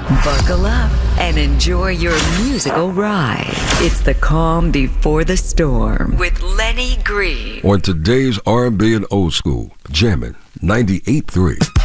Buckle up and enjoy your musical ride. It's the calm before the storm with Lenny Green. On today's R&B and old school, jamming 98.3.